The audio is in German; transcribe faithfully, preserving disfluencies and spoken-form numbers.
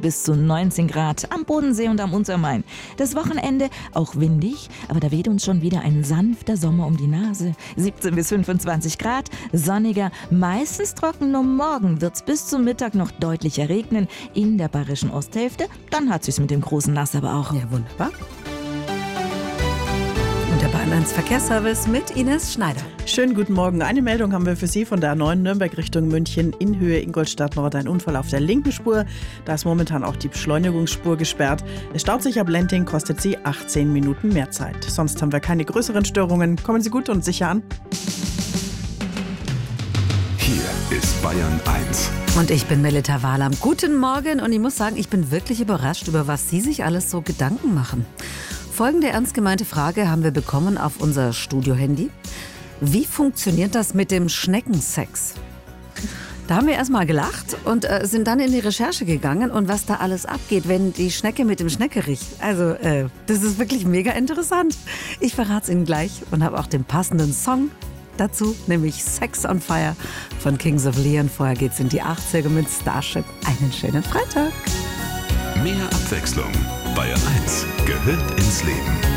bis zu neunzehn Grad am Bodensee und am Untermain. Das Wochenende auch windig, aber da weht uns schon wieder ein sanfter Sommer um die Nase. siebzehn bis fünfundzwanzig Grad, sonniger, meistens trocken, nur morgen wird es bis zum Mittag noch deutlicher regnen in der bayerischen Osthälfte. Dann hat sich's mit dem großen Nass aber auch. Ja, wunderbar. Und der Bayern eins Verkehrsservice mit Ines Schneider. Schönen guten Morgen. Eine Meldung haben wir für Sie von der A neun Nürnberg Richtung München in Höhe Ingolstadt Nord. Ein Unfall auf der linken Spur. Da ist momentan auch die Beschleunigungsspur gesperrt. Es staut sich ab Lenting, kostet Sie achtzehn Minuten mehr Zeit. Sonst haben wir keine größeren Störungen. Kommen Sie gut und sicher an. Hier ist Bayern eins. Und ich bin Melita Wahlam. Guten Morgen und ich muss sagen, ich bin wirklich überrascht, über was Sie sich alles so Gedanken machen. Folgende ernst gemeinte Frage haben wir bekommen auf unser Studio-Handy. Wie funktioniert das mit dem Schneckensex? Da haben wir erstmal gelacht und äh, sind dann in die Recherche gegangen und was da alles abgeht, wenn die Schnecke mit dem Schneckerich. Also, äh, das ist wirklich mega interessant. Ich verrate es Ihnen gleich und habe auch den passenden Song dazu, nämlich Sex on Fire von Kings of Leon. Vorher geht's in die achtziger mit Starship. Einen schönen Freitag. Mehr Abwechslung. Bayern eins gehört ins Leben.